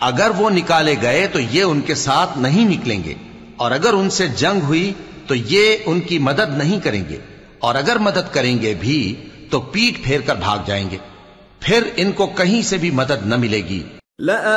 अगर वो निकाले गए तो ये उनके साथ नहीं निकलेंगे, और अगर उनसे जंग हुई तो ये उनकी मदद नहीं करेंगे, और अगर मदद करेंगे भी तो पीठ फेर कर भाग जाएंगे, फिर इनको कहीं से भी मदद न मिलेगी।